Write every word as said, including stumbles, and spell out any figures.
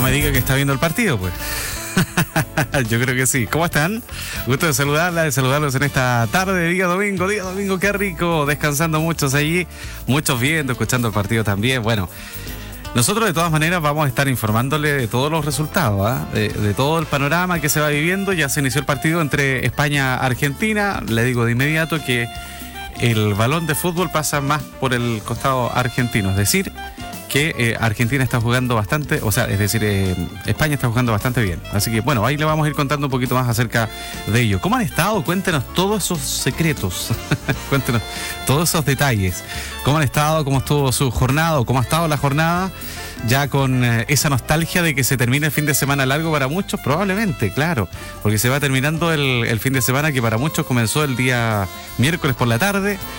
me diga que está viendo el partido, pues. Yo creo que sí. ¿Cómo están? Gusto de saludarla, de saludarlos en esta tarde, día domingo, día domingo, qué rico, descansando muchos allí, muchos viendo, escuchando el partido también. Bueno, nosotros de todas maneras vamos a estar informándole de todos los resultados, ¿eh? de, de todo el panorama que se va viviendo. Ya se inició el partido entre España-Argentina. Le digo de inmediato que el balón de fútbol pasa más por el costado argentino, es decir, que eh, Argentina está jugando bastante, o sea, es decir, eh, España está jugando bastante bien. Así que, bueno, ahí le vamos a ir contando un poquito más acerca de ello. ¿Cómo han estado? Cuéntenos todos esos secretos. Cuéntenos todos esos detalles. ¿Cómo han estado? ¿Cómo estuvo su jornada? ¿O cómo ha estado la jornada? Ya con eh, esa nostalgia de que se termine el fin de semana largo para muchos, probablemente, claro. Porque se va terminando el, el fin de semana que para muchos comenzó el día miércoles por la tarde.